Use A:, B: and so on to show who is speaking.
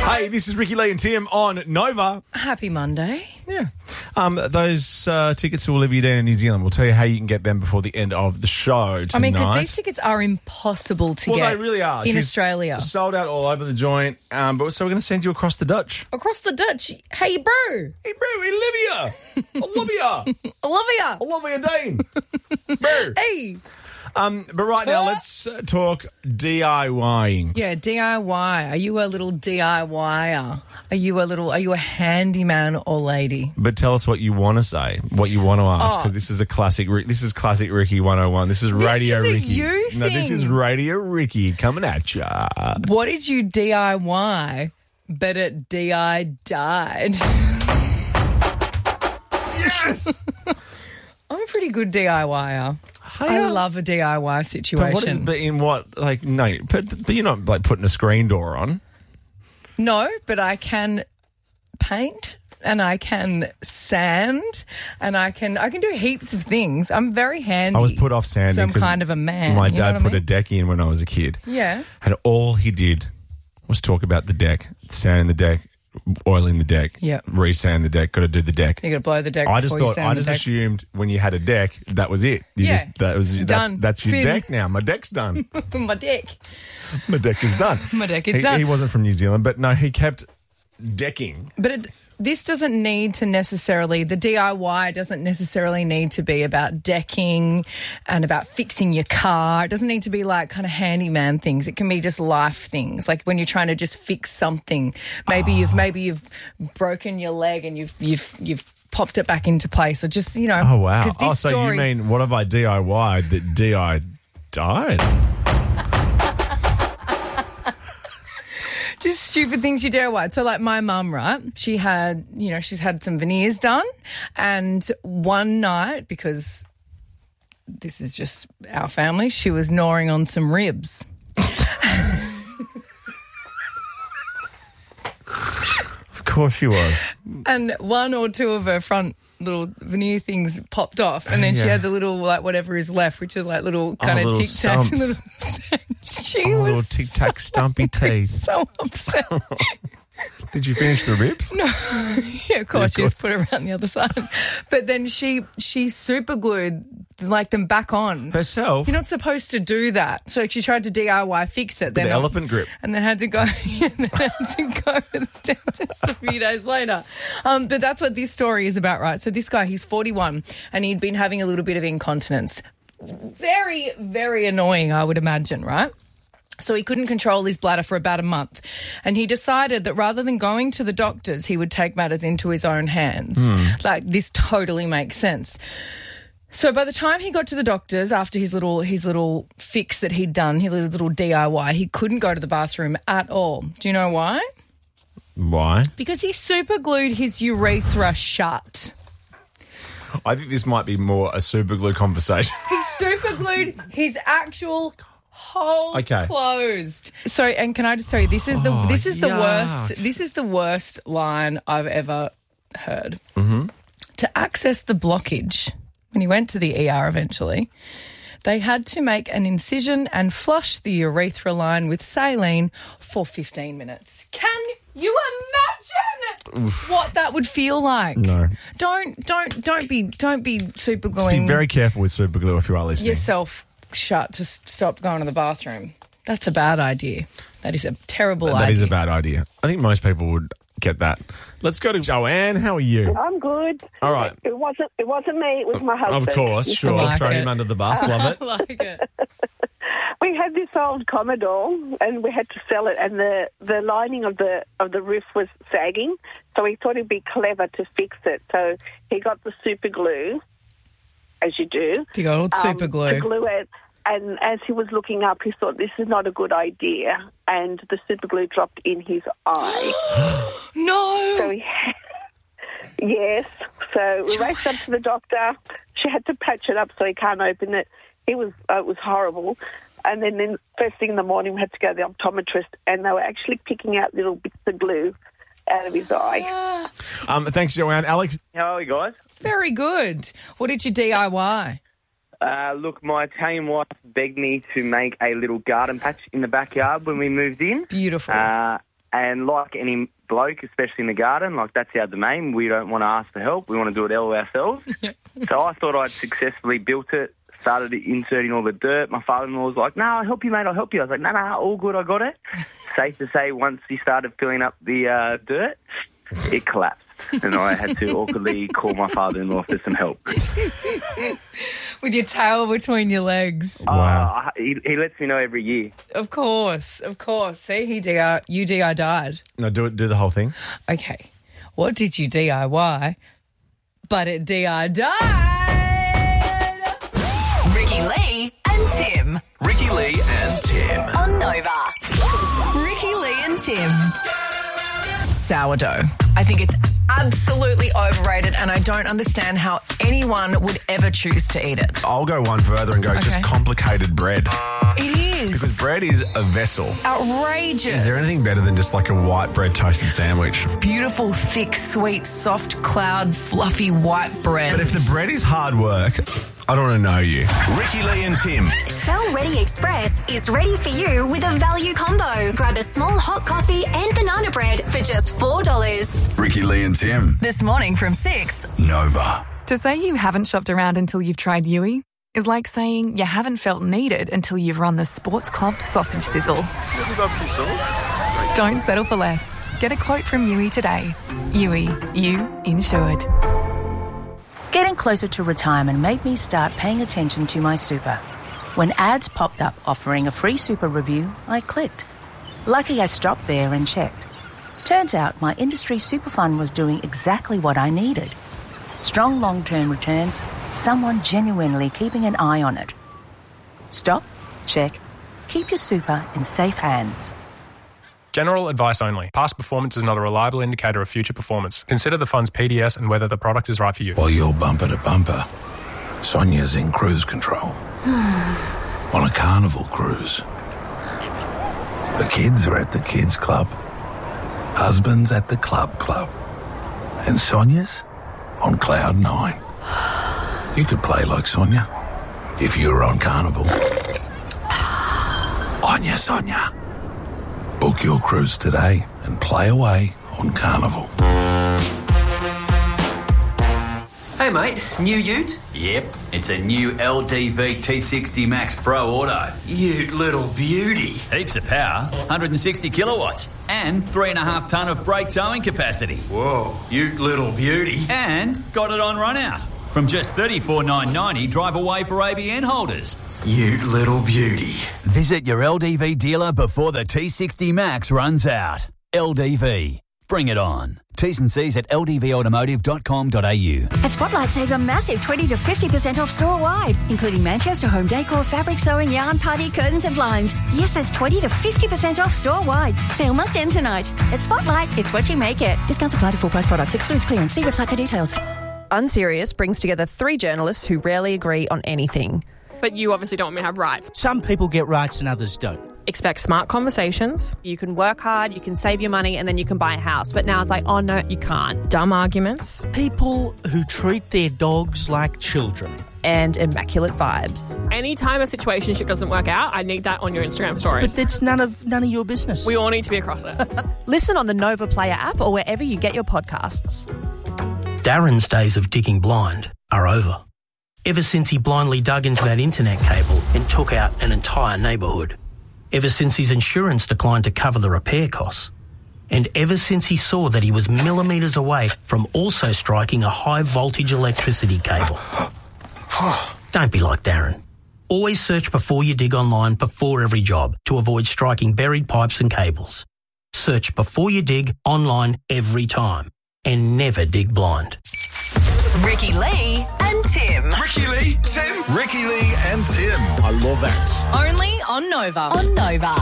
A: Hey, this is Ricky Lee and Tim on Nova.
B: Happy Monday.
A: Yeah. Those tickets to Olivia Dean in New Zealand, we'll tell you how you can get them before the end of the show tonight.
B: I mean, because these tickets are impossible to get.
A: Well, they really are.
B: In
A: She's
B: Australia.
A: Sold out all over the joint. But so we're going to send you across the Dutch.
B: Across the Dutch. Hey, bro.
A: Hey, bro, Olivia. Olivia Dean. Bro.
B: Hey.
A: But right now, let's talk DIYing.
B: Yeah, DIY. Are you a little DIYer? Are you a handyman or lady?
A: But tell us what you want to say, what you want to ask, because this is a classic. This is classic Ricky 101. This is Radio
B: This is a
A: Ricky.
B: you
A: No, this
B: thing.
A: is Radio Ricky coming at ya.
B: What did you DIY, but it DI died?
A: Yes.
B: I'm a pretty good DIYer. I love a DIY situation.
A: But what is it? But in what? Like no, but you're not like putting a screen door on.
B: No, but I can paint and I can sand and I can do heaps of things. I'm very handy.
A: I was put off sanding.
B: So I'm
A: 'cause
B: kind of a man.
A: My
B: you know
A: dad
B: what I
A: put a
B: mean?
A: deck in when I was a kid.
B: Yeah.
A: And all he did was talk about the deck, sanding the deck, oiling the deck,
B: Yep.
A: re-sand the deck, got to do the deck.
B: You got to blow the deck
A: I just
B: before you
A: thought,
B: sand
A: I
B: the
A: just
B: deck.
A: assumed when you had a deck, that was it.
B: Done.
A: That's your
B: Fin.
A: deck now. My deck's done.
B: My deck.
A: My deck is done.
B: My deck is done.
A: He wasn't from New Zealand, but no, he kept decking.
B: But this doesn't need to necessarily, the DIY doesn't necessarily need to be about decking and about fixing your car. It doesn't need to be like kind of handyman things. It can be just life things. Like when you're trying to just fix something. Maybe you've broken your leg and you've popped it back into place, or just, you know.
A: Oh, wow.
B: 'cause this
A: So
B: story,
A: you mean, what have I DIY'd that DI died?
B: just stupid things you DIY. So like my mum, right? She's had some veneers done, and one night, because this is just our family, she was gnawing on some ribs.
A: Of course she was.
B: And one or two of her front little veneer things popped off, and then she
A: Yeah.
B: had the little, like, whatever is left, which is like little kind of
A: little
B: tic tacs.
A: stumps.
B: She
A: Oh,
B: was
A: little tic-tac stumpy teeth.
B: so upset.
A: Did you finish the ribs?
B: No, yeah, of course,
A: Yeah,
B: she
A: of
B: just put it around the other side. But then she super glued like them back on.
A: Herself?
B: You're not supposed to do that. So she tried to DIY fix it.
A: With the elephant grip.
B: And then had to go to the dentist a few days later. But that's what this story is about, right? So this guy, he's 41 and he'd been having a little bit of incontinence. Very, very annoying, I would imagine, right? So he couldn't control his bladder for about a month. And he decided that rather than going to the doctors, he would take matters into his own hands. Like, this totally makes sense. So by the time he got to the doctors, after his little fix that he'd done, his little DIY, he couldn't go to the bathroom at all. Do you know why?
A: Why?
B: Because he super glued his urethra shut.
A: I think this might be more a super glue conversation.
B: He super glued his actual hole closed. So, and can I just tell you, this is the
A: yuck.
B: worst. This is the worst line I've ever heard. Mm-hmm. To access the blockage, when he went to the ER eventually, they had to make an incision and flush the urethra line with saline for 15 minutes. Can you imagine what that would feel like?
A: No.
B: Don't be super
A: Just
B: gluing
A: be very careful with super glue if you are listening.
B: yourself shut to stop going to the bathroom. That's a bad idea. That is a terrible idea.
A: That is a bad idea. I think most people would get that. Let's go to Joanne. How are you?
C: I'm good.
A: All right.
C: It wasn't me. It was my husband.
A: Of course, sure.
B: like
A: Throw
B: it.
A: him under the bus. Love it.
B: I like it.
C: We had this old Commodore, and we had to sell it, and the lining of the roof was sagging, so we thought it'd be clever to fix it. So he got the super glue, as you do.
B: You got old super glue.
C: To glue it. And as he was looking up, he thought, this is not a good idea. And the super glue dropped in his eye.
B: No.
C: So yes. So we raced up to the doctor. She had to patch it up so he can't open it. It was horrible. And then first thing in the morning, we had to go to the optometrist, and they were actually picking out little bits of glue out of his eye.
A: Thanks, Joanne. Alex?
D: How are you guys?
B: Very good. What did you DIY?
D: Look, my Italian wife begged me to make a little garden patch in the backyard when we moved in.
B: Beautiful.
D: And like any bloke, especially in the garden, like that's our domain. We don't want to ask for help. We want to do it all ourselves. So I thought I'd successfully built it, started inserting all the dirt. My father-in-law was like, no, I'll help you, mate, I'll help you. I was like, no, all good, I got it. Safe to say, once he started filling up the dirt, it collapsed. And I had to awkwardly call my father-in-law for some help.
B: With your tail between your legs.
A: Wow.
D: He lets me know every year.
B: Of course. See, you DIY'd.
A: No, do the whole thing.
B: Okay. What did you DIY? But it DIY'd.
E: Ricky Lee and Tim.
F: Ricky Lee and Tim.
E: On Nova. Ricky Lee and Tim.
B: Sourdough. I think it's absolutely overrated, and I don't understand how anyone would ever choose to eat it.
A: I'll go one further and go just complicated bread.
B: It is.
A: Because bread is a vessel.
B: Outrageous.
A: Is there anything better than just like a white bread toasted sandwich?
B: Beautiful, thick, sweet, soft, cloud, fluffy white bread.
A: But if the bread is hard work, I don't want to know you.
F: Ricky Lee and Tim.
G: Shell Ready Express is ready for you with a value combo. Grab a small hot coffee and banana bread for just $4.
F: Ricky Lee and Tim.
E: This morning from 6.
F: Nova.
H: To say you haven't shopped around until you've tried Yui is like saying you haven't felt needed until you've run the Sports Club sausage sizzle. Don't settle for less. Get a quote from Yui today. Yui, you insured.
I: Getting closer to retirement made me start paying attention to my super. When ads popped up offering a free super review, I clicked. Lucky I stopped there and checked. Turns out my industry super fund was doing exactly what I needed. Strong long-term returns, someone genuinely keeping an eye on it. Stop, check, keep your super in safe hands.
J: General advice only. Past performance is not a reliable indicator of future performance. Consider the fund's PDS and whether the product is right for you.
F: While you're bumper to bumper, Sonia's in cruise control. On a carnival cruise. The kids are at the kids club. Husband's at the club. And Sonia's on cloud 9. You could play like Sonia if you were on Carnival. On ya, Sonia. Book your cruise today and play away on Carnival.
K: Hey mate, new ute? Yep, it's a new LDV T60 Max Pro Auto. Ute little beauty. Heaps of power, 160 kilowatts, and 3.5 tonne of brake towing capacity. Whoa, ute little beauty. And got it on run out. From just $34,990 drive away for ABN holders. Ute little beauty. Visit your LDV dealer before the T60 Max runs out. LDV. Bring it on. T's and C's at ldvautomotive.com.au.
G: At Spotlight, save a massive 20 to 50% off store-wide, including Manchester home decor, fabric sewing, yarn, party, curtains and blinds. Yes, that's 20 to 50% off store-wide. Sale must end tonight. At Spotlight, it's what you make it. Discounts apply to full price products. Excludes clearance. See website for details.
L: Unserious brings together 3 journalists who rarely agree on anything.
M: But you obviously don't want me to have rights.
N: Some people get rights and others don't.
L: Expect smart conversations. You can work hard, you can save your money, and then you can buy a house. But now it's like, oh no, you can't. Dumb arguments.
N: People who treat their dogs like children.
L: And immaculate vibes.
M: Anytime a situationship doesn't work out, I need that on your Instagram stories.
N: But that's none of your business.
M: We all need to be across it.
L: Listen on the Nova Player app or wherever you get your podcasts.
O: Darren's days of digging blind are over. Ever since he blindly dug into that internet cable and took out an entire neighbourhood. Ever since his insurance declined to cover the repair costs. And ever since he saw that he was millimetres away from also striking a high-voltage electricity cable. Don't be like Darren. Always search before you dig online before every job to avoid striking buried pipes and cables. Search before you dig online every time. And never dig blind.
E: Ricky Lee and Tim.
F: Ricky Lee, Tim. Ricky Lee and Tim.
A: I love that.
B: Only on Nova.
E: On Nova.